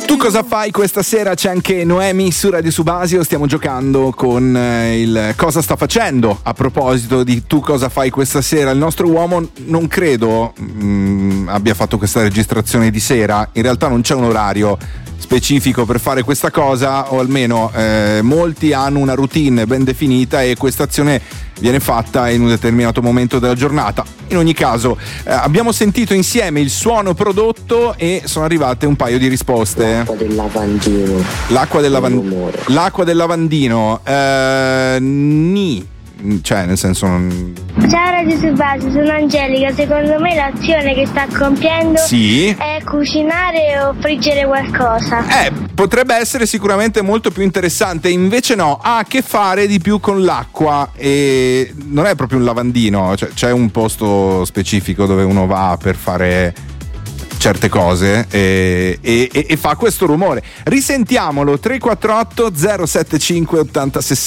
Tu cosa fai questa sera? C'è anche Noemi su Radio Subasio. Stiamo giocando con il cosa sta facendo. A proposito di tu cosa fai questa sera, il nostro uomo non credo abbia fatto questa registrazione di sera. In realtà non c'è un orario specifico per fare questa cosa, o almeno molti hanno una routine ben definita e questa azione viene fatta in un determinato momento della giornata. In ogni caso abbiamo sentito insieme il suono prodotto e sono arrivate un paio di risposte. L'acqua del lavandino. L'acqua del lavandino. Cioè, nel senso Ciao Radio Subasio, sono Angelica. Secondo me l'azione che sta compiendo è cucinare o friggere qualcosa. Potrebbe essere sicuramente molto più interessante, invece no, ha a che fare di più con l'acqua e non è proprio un lavandino, cioè, c'è un posto specifico dove uno va per fare certe cose e fa questo rumore. Risentiamolo. 348 075 80 60.